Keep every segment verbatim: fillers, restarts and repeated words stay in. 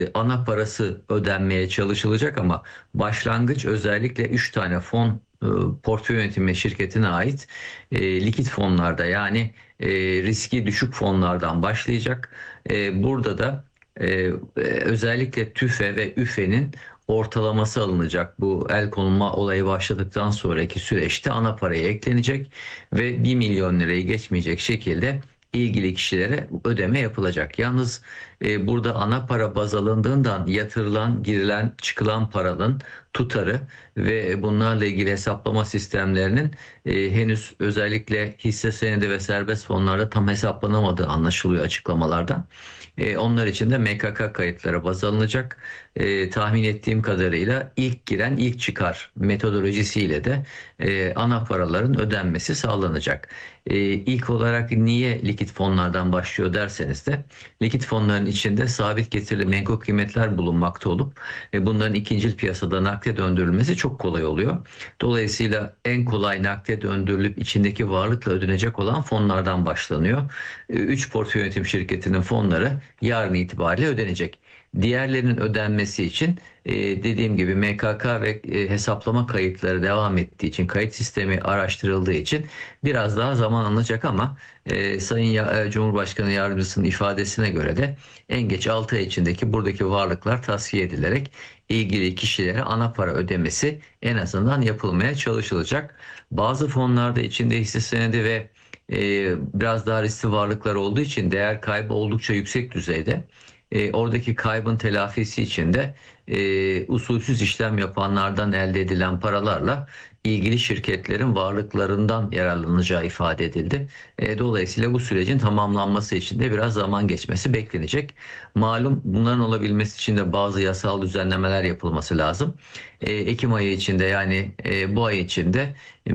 ana parası ödenmeye çalışılacak ama başlangıç özellikle üç tane fon e, portföy yönetimi şirketine ait e, likit fonlarda, yani e, riski düşük fonlardan başlayacak. E, burada da e, özellikle TÜFE ve ÜFE'nin ortalaması alınacak. Bu el konulma olayı başladıktan sonraki süreçte ana paraya eklenecek ve bir milyon lirayı geçmeyecek şekilde ilgili kişilere ödeme yapılacak. Yalnız e, burada ana para baz alındığından yatırılan, girilen, çıkılan paranın tutarı ve bunlarla ilgili hesaplama sistemlerinin e, henüz özellikle hisse senedi ve serbest fonlarda tam hesaplanamadığı anlaşılıyor açıklamalardan. E, onlar için de M K K kayıtları baz alınacak. E, tahmin ettiğim kadarıyla ilk giren ilk çıkar metodolojisiyle de e, ana paraların ödenmesi sağlanacak. E, ilk olarak niye likit fonlardan başlıyor derseniz de likit fonların içinde sabit getirili menkul kıymetler bulunmakta olup e, bunların ikincil piyasada nakde döndürülmesi çok kolay oluyor. Dolayısıyla en kolay nakde döndürülüp içindeki varlıkla ödenecek olan fonlardan başlanıyor. üç portföy yönetim şirketinin fonları yarın itibariyle ödenecek. Diğerlerinin ödenmesi için e, dediğim gibi M K K ve e, hesaplama kayıtları devam ettiği için, kayıt sistemi araştırıldığı için biraz daha zaman alacak ama e, Sayın ya, e, Cumhurbaşkanı Yardımcısının ifadesine göre de en geç altı ay içindeki buradaki varlıklar tasfiye edilerek ilgili kişilere ana para ödemesi en azından yapılmaya çalışılacak. Bazı fonlarda içinde hisse senedi ve e, biraz daha riskli varlıklar olduğu için değer kaybı oldukça yüksek düzeyde. E, oradaki kaybın telafisi için de e, usulsüz işlem yapanlardan elde edilen paralarla ilgili şirketlerin varlıklarından yararlanacağı ifade edildi. E, dolayısıyla bu sürecin tamamlanması için de biraz zaman geçmesi beklenecek. Malum bunların olabilmesi için de bazı yasal düzenlemeler yapılması lazım. E, Ekim ayı içinde, yani e, bu ay içinde e,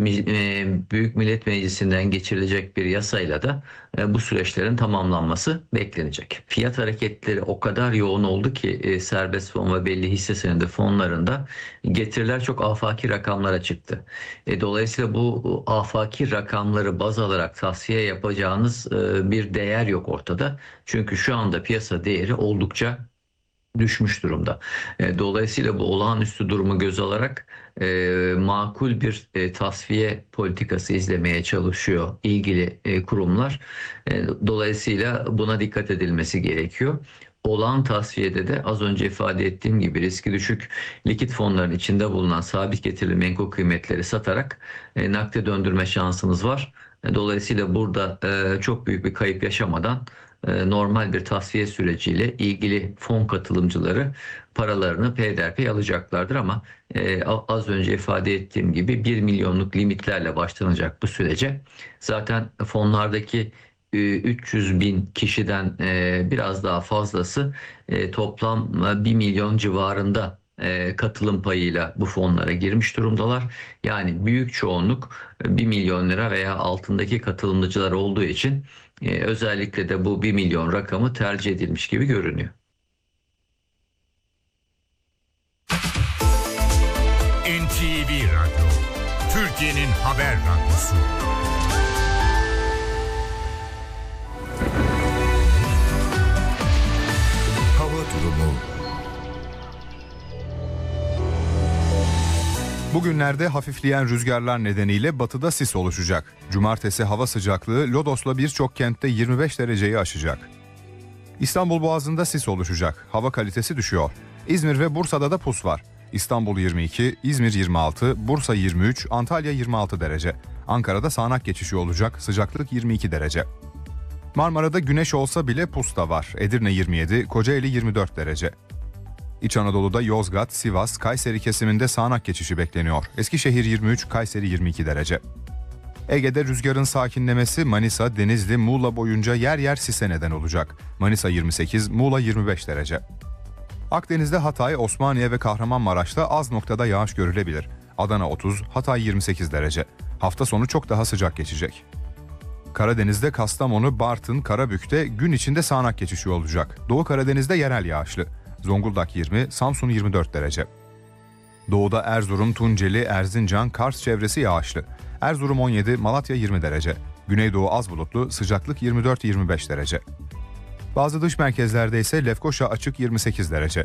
Büyük Millet Meclisi'nden geçirilecek bir yasayla da e, bu süreçlerin tamamlanması beklenecek. Fiyat hareketleri o kadar yoğun oldu ki e, serbest fon ve belli hisse senedi fonlarında getiriler çok afaki rakamlara çıktı. E, dolayısıyla bu afaki rakamları baz alarak tavsiye yapacağınız e, bir değer yok ortada. Çünkü şu anda piyasa değeri oldukça düşmüş durumda. E, dolayısıyla bu olağanüstü durumu göz alarak e, makul bir e, tasfiye politikası izlemeye çalışıyor ilgili e, kurumlar. E, dolayısıyla buna dikkat edilmesi gerekiyor. Olağan tasfiyede de az önce ifade ettiğim gibi riski düşük likit fonların içinde bulunan sabit getirili menkul kıymetleri satarak e, nakde döndürme şansınız var. E, dolayısıyla burada e, çok büyük bir kayıp yaşamadan e, normal bir tasfiye süreciyle ilgili fon katılımcıları paralarını peyderpey alacaklardır ama e, az önce ifade ettiğim gibi bir milyonluk limitlerle başlanacak bu sürece. Zaten fonlardaki üç yüz bin kişiden e, biraz daha fazlası e, toplam bir milyon civarında e, katılım payıyla bu fonlara girmiş durumdalar. Yani büyük çoğunluk bir milyon lira veya altındaki katılımcılar olduğu için e, özellikle de bu bir milyon rakamı tercih edilmiş gibi görünüyor. N T V Radyo, Türkiye'nin haber radyosu. Hava durumu. Bugünlerde hafifleyen rüzgarlar nedeniyle batıda sis oluşacak. Cumartesi hava sıcaklığı Lodos'la birçok kentte yirmi beş dereceyi aşacak. İstanbul Boğazı'nda sis oluşacak. Hava kalitesi düşüyor. İzmir ve Bursa'da da pus var. İstanbul yirmi iki, İzmir yirmi altı, Bursa yirmi üç, Antalya yirmi altı derece. Ankara'da sağanak geçişi olacak. Sıcaklık yirmi iki derece. Marmara'da güneş olsa bile pus da var. Edirne yirmi yedi, Kocaeli yirmi dört derece. İç Anadolu'da Yozgat, Sivas, Kayseri kesiminde sağanak geçişi bekleniyor. Eskişehir yirmi üç, Kayseri yirmi iki derece. Ege'de rüzgarın sakinlemesi Manisa, Denizli, Muğla boyunca yer yer sise neden olacak. Manisa yirmi sekiz, Muğla yirmi beş derece. Akdeniz'de Hatay, Osmaniye ve Kahramanmaraş'ta az noktada yağış görülebilir. Adana otuz, Hatay yirmi sekiz derece. Hafta sonu çok daha sıcak geçecek. Karadeniz'de Kastamonu, Bartın, Karabük'te gün içinde sağanak geçişi olacak. Doğu Karadeniz'de yerel yağışlı. Zonguldak yirmi, Samsun yirmi dört derece. Doğuda Erzurum, Tunceli, Erzincan, Kars çevresi yağışlı. Erzurum on yedi, Malatya yirmi derece. Güneydoğu az bulutlu, sıcaklık yirmi dört yirmi beş derece. Bazı dış merkezlerde ise Lefkoşa açık yirmi sekiz derece.